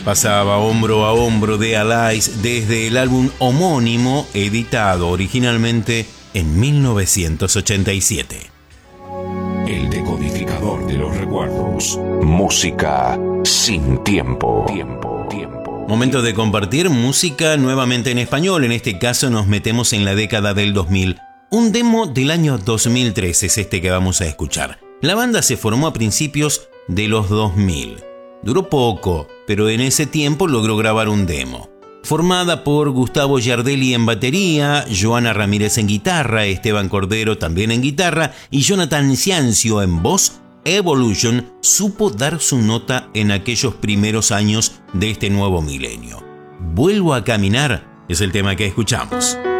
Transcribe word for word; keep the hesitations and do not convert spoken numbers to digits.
Pasaba hombro a hombro de Alice desde el álbum homónimo, editado originalmente en mil novecientos ochenta y siete. El decodificador de los recuerdos. Música sin tiempo. Tiempo, tiempo. Momento de compartir música nuevamente en español. En este caso nos metemos en la década del dos mil. Un demo del año dos mil tres es este que vamos a escuchar. La banda se formó a principios de los dos mil. Duró poco, pero en ese tiempo logró grabar un demo. Formada por Gustavo Giardelli en batería, Joana Ramírez en guitarra, Esteban Cordero también en guitarra y Jonathan Ciancio en voz, Evolution supo dar su nota en aquellos primeros años de este nuevo milenio. Vuelvo a caminar es el tema que escuchamos.